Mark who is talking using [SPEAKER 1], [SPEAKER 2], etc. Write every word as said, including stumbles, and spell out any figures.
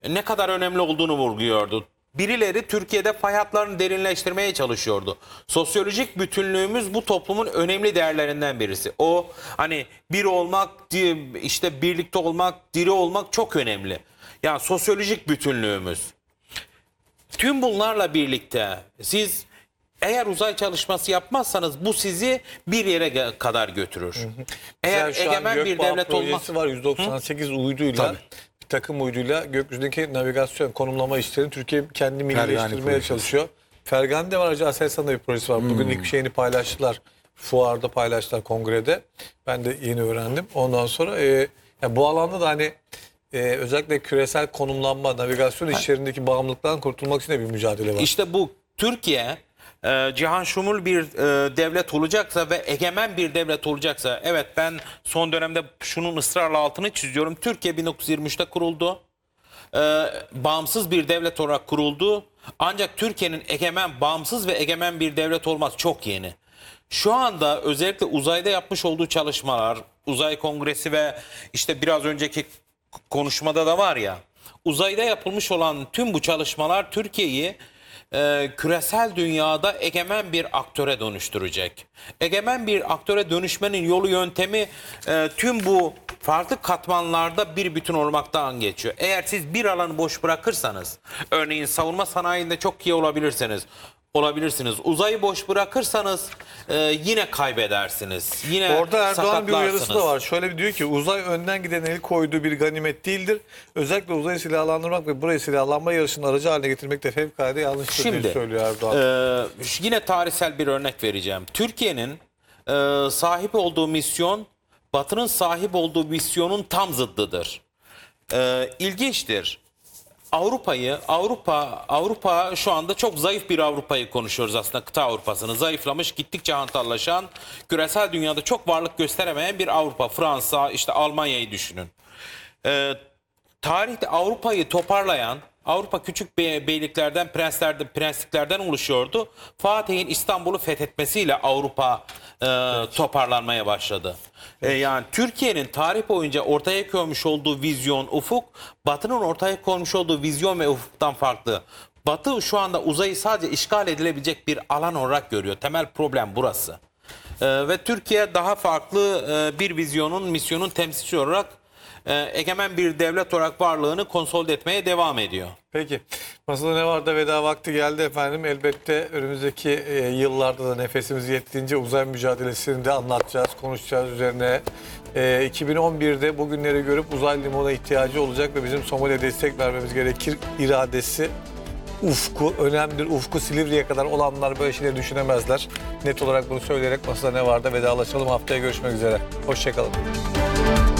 [SPEAKER 1] ne kadar önemli olduğunu vurguluyordu. Birileri Türkiye'de fay hatlarını derinleştirmeye çalışıyordu. Sosyolojik bütünlüğümüz bu toplumun önemli değerlerinden birisi. O hani bir olmak, işte birlikte olmak, diri olmak çok önemli. Yani sosyolojik bütünlüğümüz. Tüm bunlarla birlikte siz eğer uzay çalışması yapmazsanız bu sizi bir yere kadar götürür. Hı hı. Eğer
[SPEAKER 2] Mesela şu
[SPEAKER 1] egemen
[SPEAKER 2] an
[SPEAKER 1] bir devlet olmaz.
[SPEAKER 2] var yüz doksan sekiz hı? uyduyla. Tabii. Bir takım uyduyla gökyüzündeki navigasyon, konumlama işlerini Türkiye kendi millileştirmeye çalışıyor. Fergani de var, Hacı Aselsan'da bir projesi var. Hmm. Bugün ilk şeyini paylaştılar. Fuarda paylaştılar, kongrede. Ben de yeni öğrendim. Ondan sonra e, yani bu alanda da hani e, özellikle küresel konumlanma, navigasyon işlerindeki bağımlılıktan kurtulmak için de bir mücadele var.
[SPEAKER 1] İşte bu Türkiye e, cihan şumul bir e, devlet olacaksa ve egemen bir devlet olacaksa, evet ben son dönemde şunun ısrarla altını çiziyorum. Türkiye bin dokuz yüz yirmi üçte kuruldu. E, bağımsız bir devlet olarak kuruldu. Ancak Türkiye'nin egemen, bağımsız ve egemen bir devlet olması çok yeni. Şu anda özellikle uzayda yapmış olduğu çalışmalar, uzay kongresi ve işte biraz önceki konuşmada da var ya, uzayda yapılmış olan tüm bu çalışmalar Türkiye'yi e, küresel dünyada egemen bir aktöre dönüştürecek. Egemen bir aktöre dönüşmenin yolu, yöntemi e, tüm bu farklı katmanlarda bir bütün olmaktan geçiyor. Eğer siz bir alanı boş bırakırsanız, örneğin savunma sanayinde çok iyi olabilirsiniz. olabilirsiniz. Uzayı boş bırakırsanız e, yine kaybedersiniz. Yine
[SPEAKER 2] orada Erdoğan'ın bir uyarısı da var. Şöyle bir diyor ki, uzay önden giden el koyduğu bir ganimet değildir. Özellikle uzayı silahlandırmak ve burayı silahlanma yarışının aracı haline getirmek de fevkalade yanlıştır
[SPEAKER 1] Şimdi,
[SPEAKER 2] diye söylüyor Erdoğan.
[SPEAKER 1] E, yine tarihsel bir örnek vereceğim. Türkiye'nin e, sahip olduğu misyon, Batı'nın sahip olduğu misyonun tam zıddıdır. E, ilginçtir. Avrupa'yı, Avrupa, Avrupa şu anda çok zayıf bir Avrupa'yı konuşuyoruz aslında, kıta Avrupa'sını. Zayıflamış, gittikçe hantallaşan, küresel dünyada çok varlık gösteremeyen bir Avrupa. Fransa, işte Almanya'yı düşünün. Ee, tarihte Avrupa'yı toparlayan, Avrupa küçük bey beyliklerden, prenslerden, prensliklerden oluşuyordu. Fatih'in İstanbul'u fethetmesiyle Avrupa e, toparlanmaya başladı. E, yani Türkiye'nin tarih boyunca ortaya koymuş olduğu vizyon, ufuk, Batı'nın ortaya koymuş olduğu vizyon ve ufuktan farklı. Batı şu anda uzayı sadece işgal edilebilecek bir alan olarak görüyor. Temel problem burası. E, ve Türkiye daha farklı e, bir vizyonun, misyonun temsilcisi olarak e, egemen bir devlet olarak varlığını konsolide etmeye devam ediyor.
[SPEAKER 2] Peki. Masada ne var da veda vakti geldi efendim. Elbette önümüzdeki e, yıllarda da nefesimiz yettiğince uzay mücadelesini de anlatacağız, konuşacağız üzerine. E, iki bin on birde bugünleri görüp uzay limana ihtiyacı olacak ve bizim Somali'ye destek vermemiz gerekir iradesi, ufku önemlidir. Ufku Silivri'ye kadar olanlar böyle şeyleri düşünemezler. Net olarak bunu söyleyerek masada ne var da vedalaşalım. Haftaya görüşmek üzere. Hoşçakalın.